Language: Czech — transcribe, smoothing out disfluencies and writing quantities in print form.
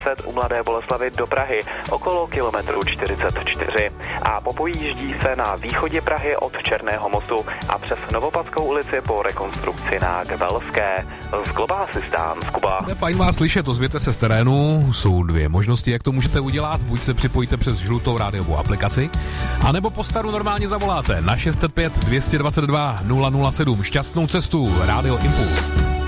u Mladé Boleslavi do Prahy okolo kilometru 44 a popojíždí se na východě Prahy od Černého mostu a přes Novopadskou ulici po rekonstrukci na Gvelské. Z Global Assistance, Kuba. Je fajn vás slyšet, ozvěte se z terénu. Jsou dvě možnosti, jak to můžete udělat. Buď se připojíte přes žlutou rádiovou aplikaci, anebo po staru normálně zavoláte na 605 222 007. Šťastnou cestu, Rádio Impuls.